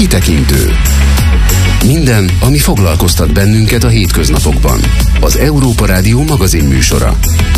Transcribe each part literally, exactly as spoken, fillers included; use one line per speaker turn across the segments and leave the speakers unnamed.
Kitekintő. Minden, ami foglalkoztat bennünket a hétköznapokban. Az Európa Rádió magazin műsora.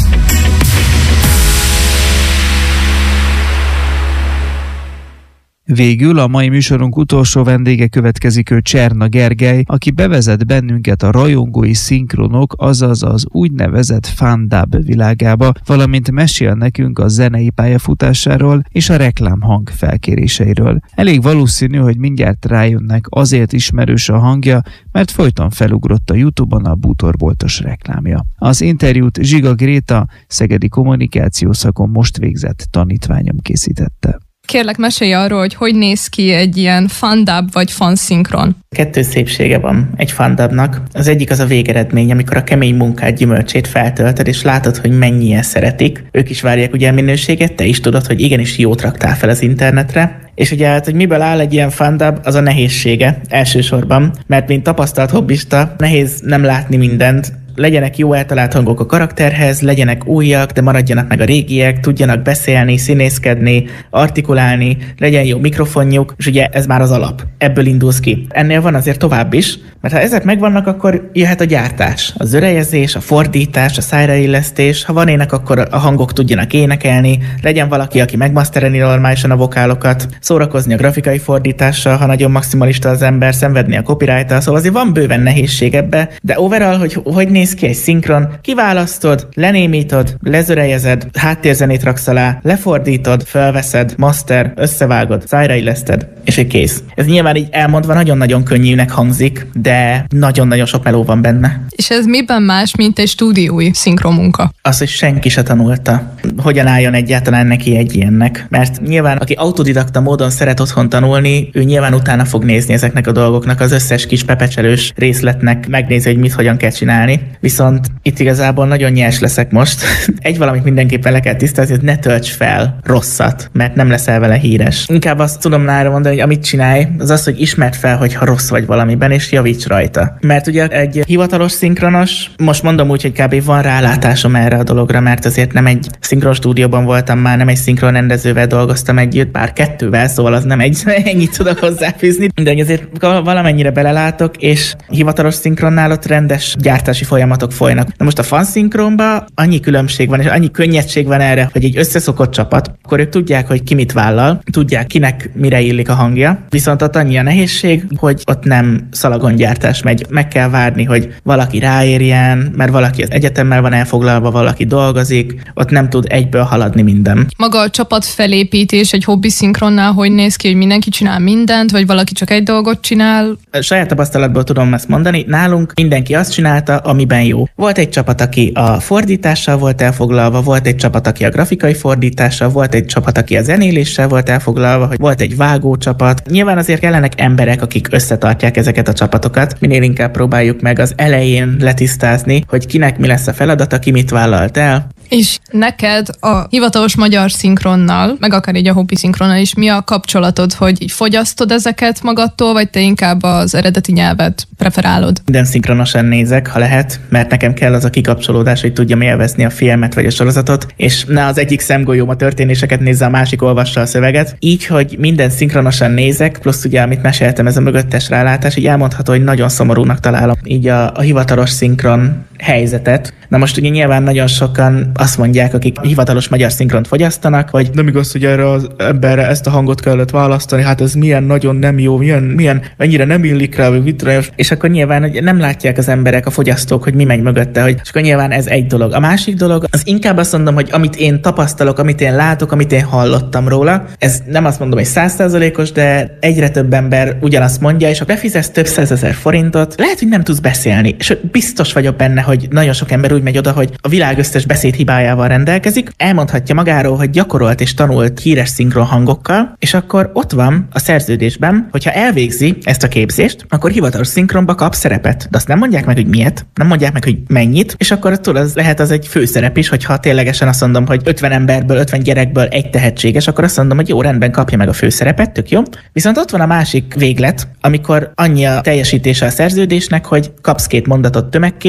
Végül a mai műsorunk utolsó vendége következik, ő Cserna Gergely, aki bevezet bennünket a rajongói szinkronok, azaz az úgynevezett fandub világába, valamint mesél nekünk a zenei pályafutásáról és a reklámhang felkéréseiről. Elég valószínű, hogy mindjárt rájönnek, azért ismerős a hangja, mert folyton felugrott a YouTube-on a bútorboltos reklámja. Az interjút Zsiga Gréta, szegedi kommunikációszakon most végzett tanítványom készítette.
Kérlek, mesélj arról, hogy hogy néz ki egy ilyen fandub vagy fanszinkron.
Kettő szépsége van egy fandubnak. Az egyik az a végeredmény, amikor a kemény munkát gyümölcsét feltöltöd, és látod, hogy mennyien szeretik. Ők is várják ugye a minőséget, te is tudod, hogy igenis jót raktál fel az internetre. És ugye hát, hogy miből áll egy ilyen fandub, az a nehézsége elsősorban, mert mint tapasztalt hobbista, nehéz nem látni mindent. Legyenek jó eltalált hangok a karakterhez, legyenek újak, de maradjanak meg a régiek, tudjanak beszélni, színészkedni, artikulálni, legyen jó mikrofonjuk, és ugye ez már az alap. Ebből indulsz ki. Ennél van azért tovább is, mert ha ezek megvannak, akkor jöhet a gyártás, a zörejezés, a fordítás, a szájraillesztés, ha van ének, akkor a hangok tudjanak énekelni, legyen valaki, aki megmaszterelni normálisan a vokálokat, szórakozni a grafikai fordítással, ha nagyon maximalista az ember, szenvedni a copyright-tal, szóval azért van bőven nehézség ebbe, de overall, hogy hogy néz ki egy szinkron, kiválasztod, lenémítod, lezörejezed, háttérzenét raksz alá, lefordítod, felveszed, master, összevágod, szájrailleszted, és egy kész. Ez nyilván így elmondva nagyon-nagyon könnyűnek hangzik, de nagyon-nagyon sok meló van benne.
És ez miben más, mint egy stúdiói szinkronmunka?
Az, hogy senki se tanulta, hogyan álljon egyáltalán neki egy ilyennek. Mert nyilván, aki autodidakta módon szeret otthon tanulni, ő nyilván utána fog nézni ezeknek a dolgoknak, az összes kis pepecselős részletnek, megnézi, hogy mit hogyan kell csinálni. Viszont itt igazából nagyon nyers leszek most. Egy valamit mindenképpen le kell tisztázni, hogy ne tölts fel rosszat, mert nem leszel vele híres. Inkább azt tudom nára mondani, hogy amit csinálj, az az, hogy ismerd fel, hogy ha rossz vagy valamiben, és javíts rajta. Mert ugye egy hivatalos szinkronos, most mondom úgy, hogy kb. Van rálátásom erre a dologra, mert azért nem egy szinkron stúdióban voltam már, nem egy szinkron rendezővel dolgoztam együtt, bár kettővel, szóval az nem egy, ennyit tudok hozzáfűzni, de azért valamennyire belelátok, és hivatalos szinkronnál ott rendes gyártási folyamatok folynak. Na most a fanszinkronban annyi különbség van, és annyi könnyedség van erre, hogy egy összeszokott csapat, akkor ők tudják, hogy ki mit vállal, tudják, kinek mire illik a hangja, viszont ott annyi a nehézség, hogy ott nem szalagongyártás megy. Meg kell várni, hogy valaki ráérjen, mert valaki az egyetemmel van elfoglalva, valaki dolgozik, ott nem tud egyből haladni minden.
Maga a csapat felépítés egy hobbi szinkronnál hogy néz ki, hogy mindenki csinál mindent, vagy valaki csak egy dolgot csinál?
A saját tapasztalatból tudom ezt mondani, nálunk mindenki azt csinálta, amiben jó. Volt egy csapat, aki a fordítással volt elfoglalva, volt egy csapat, aki a grafikai fordítással, volt egy csapat, aki a zenéléssel volt elfoglalva, hogy volt egy vágó csapat. Nyilván azért kellenek emberek, akik összetartják ezeket a csapatokat. Minél inkább próbáljuk meg az elején letisztázni, hogy kinek mi lesz a feladata, ki mit vállalt el.
És neked a hivatalos magyar szinkronnal, meg akár így a hobbi szinkronnal is, mi a kapcsolatod, hogy így fogyasztod ezeket magadtól, vagy te inkább az eredeti nyelvet preferálod?
Minden szinkronosan nézek, ha lehet, mert nekem kell az a kikapcsolódás, hogy tudjam élvezni a filmet vagy a sorozatot, és ne az egyik szemgolyóm a történéseket nézze, a másik olvassa a szöveget. Így, hogy minden szinkronosan nézek, plusz ugye, amit meséltem, ez a mögöttes rálátás, így elmondható, hogy nagyon szomorúnak találom így a, a hivatalos szinkron helyzetet. Na most ugye nyilván nagyon sokan azt mondják, akik hivatalos magyar szinkront fogyasztanak, hogy nem igaz, hogy erre az emberre ezt a hangot kellett választani, hát ez milyen nagyon nem jó, milyen, milyen mennyire nem illik rá, vagy mit tudom, és akkor nyilván hogy nem látják az emberek, a fogyasztók, hogy mi megy mögötte, hogy és akkor nyilván ez egy dolog. A másik dolog, az inkább azt mondom, hogy amit én tapasztalok, amit én látok, amit én hallottam róla, ez nem azt mondom, hogy száz százalékos, de egyre több ember ugyanazt mondja, és ha befizetsz több százezer forintot, lehet, hogy nem tudsz beszélni, és biztos vagyok benne, hogy nagyon sok ember úgy megy oda, hogy a világ összes beszédhibájával rendelkezik, elmondhatja magáról, hogy gyakorolt és tanult híres szinkron hangokkal, és akkor ott van a szerződésben, hogyha elvégzi ezt a képzést, akkor hivatalos szinkronba kap szerepet. De azt nem mondják meg, hogy miért, nem mondják meg, hogy mennyit, és akkor túl az lehet az egy főszerep is, hogyha ténylegesen azt mondom, hogy ötven emberből, ötven gyerekből egy tehetséges, akkor azt mondom, hogy jó, rendben, kapja meg a főszerepet, tök jó. Viszont ott van a másik véglet, amikor annyi a teljesítése a szerződésnek, hogy kapsz két mondatot tömegként, és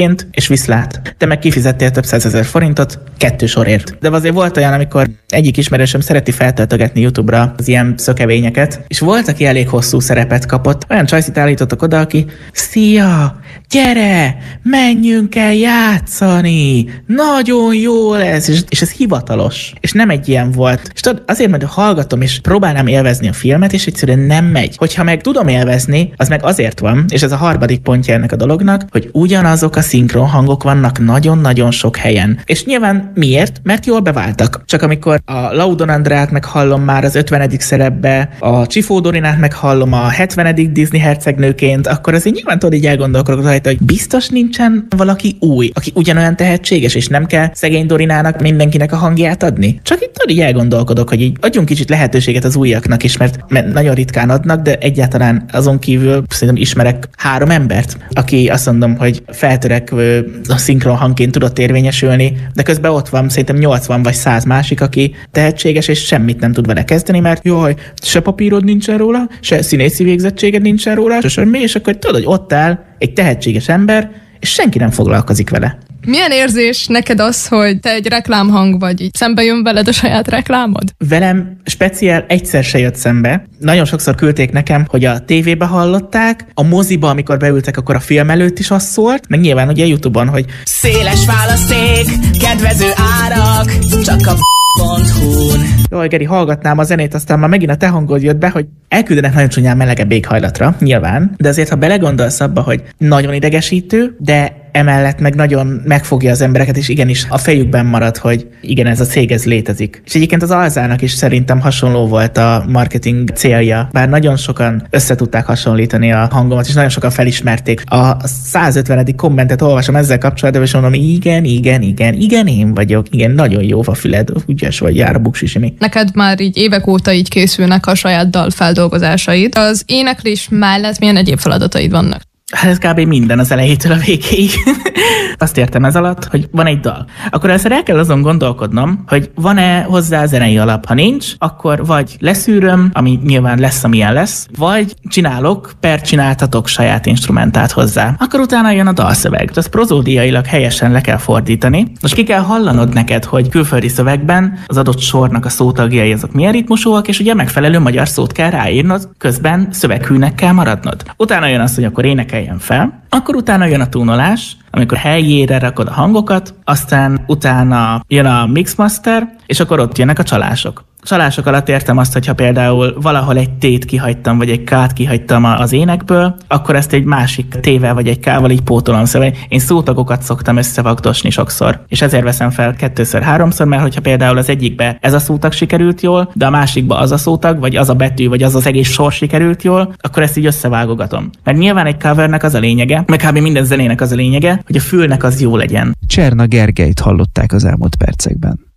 viszlát. Te meg kifizettél több százezer forintot kettő sorért. De azért volt olyan, amikor egyik ismerősöm szereti feltöltögetni YouTube-ra az ilyen szökevényeket, és volt, aki elég hosszú szerepet kapott. Olyan csajszit állítottak oda, aki szia, gyere, menjünk el játszani, nagyon jó lesz, és, és ez hivatalos. És nem egy ilyen volt. És tudod, azért, mert hallgatom, és próbálnám élvezni a filmet, és egyszerűen nem megy. Hogyha meg tudom élvezni, az meg azért van, és ez a harmadik pontja ennek a dolognak, hogy ugyanazok a szinkron hangok vannak nagyon-nagyon sok helyen. És nyilván miért? Mert jól beváltak. Csak amikor a Laudon Andrát meghallom már az ötvenedik szerepbe, a Csifó Dorinát meghallom a hetvenedik Disney hercegnőként, akkor azért nyilván tudod, így elgondolkodok rajta, hogy biztos nincsen valaki új, aki ugyanolyan tehetséges, és nem kell szegény Dorinának mindenkinek a hangját adni. Csak itt tudod, így elgondolkodok, hogy így adjunk kicsit lehetőséget az újaknak is, mert, mert nagyon ritkán adnak, de egyáltalán azon kívül szerintem ismerek három embert, aki azt mondom, hogy feltörekvő a szinkron hangként tudott érvényesülni, de közben ott van szerintem nyolcvan vagy száz másik, aki tehetséges, és semmit nem tud vele kezdeni, mert jaj, se papírod nincsen róla, se színészi végzettséged nincsen róla, se semmi, és akkor tudod, hogy ott áll egy tehetséges ember, és senki nem foglalkozik vele.
Milyen érzés neked az, hogy te egy reklámhang vagy, így szembe jön veled a saját reklámod?
Velem speciál egyszer se jött szembe. Nagyon sokszor küldték nekem, hogy a tévébe hallották, a moziba, amikor beültek, akkor a film előtt is az szólt, meg nyilván ugye YouTube-on, hogy
széles választék, kedvező árak, csak a pont hu-n.
Jaj, Geri, hallgatnám a zenét, aztán már megint a te hangod jött be, hogy elküldenek nagyon csúnyán melegebb éghajlatra, nyilván, de azért, ha belegondolsz abba, hogy nagyon idegesítő, de emellett meg nagyon megfogja az embereket, és igenis a fejükben marad, hogy igen, ez a cég, ez létezik. És egyébként az Alzának is szerintem hasonló volt a marketing célja, bár nagyon sokan összetudták hasonlítani a hangomat, és nagyon sokan felismerték. A százötvenedik kommentet olvasom ezzel kapcsolatban, és mondom, igen, igen, igen, igen, én vagyok, igen, nagyon jó a füled, ügyes vagy, jár a buksisimi.
Neked már így évek óta így készülnek a saját dal feldolgozásaid. Az éneklés mellett milyen egyéb feladataid vannak?
Hát ez kb. Minden az elejétől a végéig. Azt értem ez alatt, hogy van egy dal. Akkor először el kell azon gondolkodnom, hogy van-e hozzá zenei alap. Ha nincs, akkor vagy leszűröm, ami nyilván lesz, amilyen lesz, vagy csinálok, per csináltatok saját instrumentát hozzá. Akkor utána jön a dalszöveg. Azt prozódiailag helyesen le kell fordítani. Most ki kell hallanod neked, hogy külföldi szövegben az adott sornak a szótagjai azok milyen ritmusúak, és ugye megfelelő magyar szót kell ráírnod, közben szöveghűnek kell maradnod. Utána jön az, hogy akkor énekeljen fel, akkor utána jön a túnolás, amikor helyére rakod a hangokat, aztán utána jön a mixmaster, és akkor ott jönnek a csalások. Csalások alatt értem azt, hogyha például valahol egy T-t kihagytam, vagy egy K-t kihagytam az énekből, akkor ezt egy másik T-vel vagy egy K-val így pótolom. Szóval én szótagokat szoktam összevagdosni sokszor. És ezért veszem fel kettőször, háromszor, mert hogyha például az egyikbe ez a szótag sikerült jól, de a másikba az a szótag, vagy az a betű, vagy az az egész sor sikerült jól, akkor ezt így összevágogatom. Mert nyilván egy covernek az a lényege, meg kb. Minden zenének az a lényege, hogy a fülnek az jó legyen.
Cserna Gergelyt hallották az elmúlt percekben.